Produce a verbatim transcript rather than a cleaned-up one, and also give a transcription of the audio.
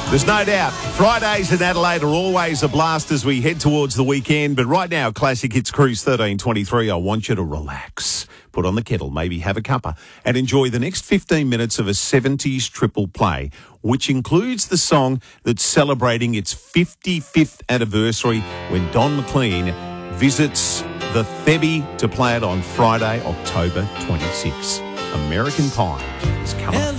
There's no doubt. Fridays in Adelaide are always a blast as we head towards the weekend. But right now, Classic Hits Cruise thirteen twenty-three, I want you to relax. Put on the kettle, maybe have a cuppa, and enjoy the next fifteen minutes of a seventies triple play, which includes the song that's celebrating its fifty-fifth anniversary when Don McLean visits the Thebby to play it on Friday, October twenty-sixth. American Pie is coming up.